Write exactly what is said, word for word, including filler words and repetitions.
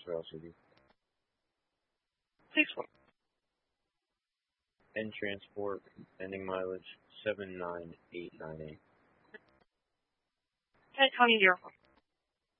for L C D. Six one. N transport, ending mileage seven nine eight nine eight. Okay, Tony, zero four.